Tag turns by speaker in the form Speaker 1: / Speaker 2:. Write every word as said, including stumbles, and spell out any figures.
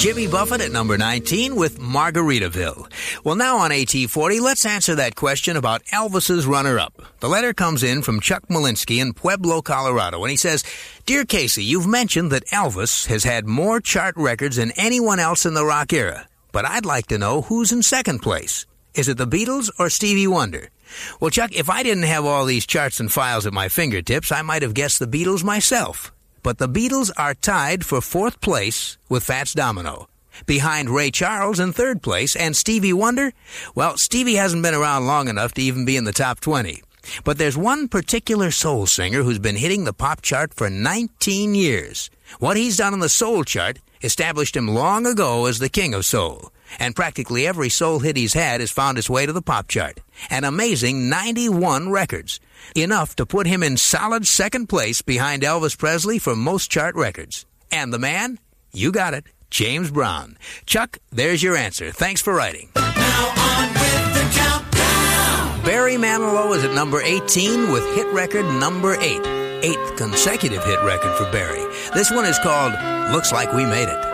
Speaker 1: Jimmy Buffett at number nineteen with Margaritaville. Well, now on A T forty, let's answer that question about Elvis's runner-up. The letter comes in from Chuck Malinsky in Pueblo, Colorado, and he says, Dear Casey, you've mentioned that Elvis has had more chart records than anyone else in the rock era, but I'd like to know who's in second place. Is it the Beatles or Stevie Wonder? Well, Chuck, if I didn't have all these charts and files at my fingertips, I might have guessed the Beatles myself. But the Beatles are tied for fourth place with Fats Domino. Behind Ray Charles in third place, and Stevie Wonder, well, Stevie hasn't been around long enough to even be in the top twenty. But there's one particular soul singer who's been hitting the pop chart for nineteen years. What he's done on the soul chart established him long ago as the king of soul. And practically every soul hit he's had has found its way to the pop chart. An amazing ninety-one records. Enough to put him in solid second place behind Elvis Presley for most chart records. And the man? You got it. James Brown. Chuck, there's your answer. Thanks for writing.
Speaker 2: Now on with the countdown.
Speaker 1: Barry Manilow is at number eighteen with hit record number eight. Eighth consecutive hit record for Barry. This one is called Looks Like We Made It.